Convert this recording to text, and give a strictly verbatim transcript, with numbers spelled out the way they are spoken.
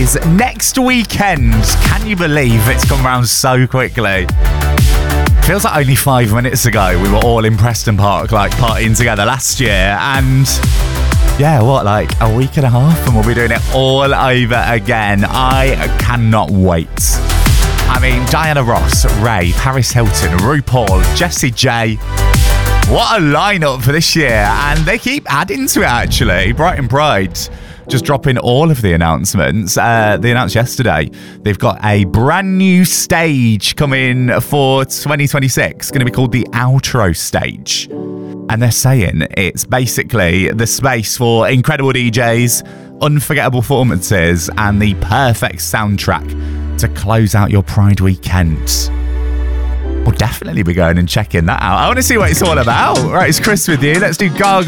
is next weekend. Can you believe it's come round so quickly? Feels like only five minutes ago we were all in Preston Park, like partying together last year, and yeah, what, like a week and a half, and we'll be doing it all over again. I cannot wait. I mean, Diana Ross, Ray, Paris Hilton, RuPaul, Jessie J. What a lineup for this year, and they keep adding to it actually. Brighton Pride just dropping all of the announcements. Uh, they announced yesterday they've got a brand new stage coming for twenty twenty-six. It's going to be called the Outro Stage. And they're saying it's basically the space for incredible D Js, unforgettable performances, and the perfect soundtrack to close out your Pride weekend. We'll definitely be going and checking that out. I want to see what it's all about. Right, it's Chris with you. Let's do Gaga.